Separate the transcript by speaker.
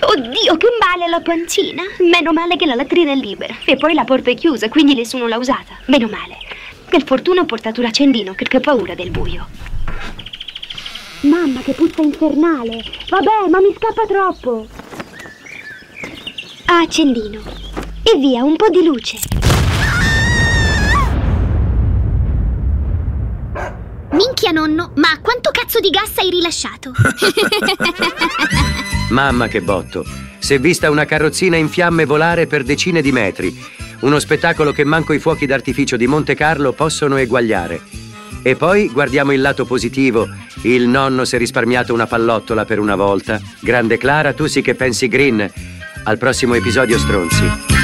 Speaker 1: Oddio, che male alla pancina. Meno male che la latrina è libera. E poi la porta è chiusa, quindi nessuno l'ha usata. Meno male. Per fortuna ho portato l'accendino, perché ho paura del buio. Mamma, che puzza infernale. Vabbè, ma mi scappa troppo. Accendino. E via, un po' di luce.
Speaker 2: Minchia nonno, ma quanto cazzo di gas hai rilasciato?
Speaker 3: Mamma che botto. Si è vista una carrozzina in fiamme volare per decine di metri. Uno spettacolo che manco i fuochi d'artificio di Monte Carlo possono eguagliare. E poi guardiamo il lato positivo. Il nonno si è risparmiato una pallottola per una volta. Grande Clara, tu sì che pensi green. Al prossimo episodio, stronzi.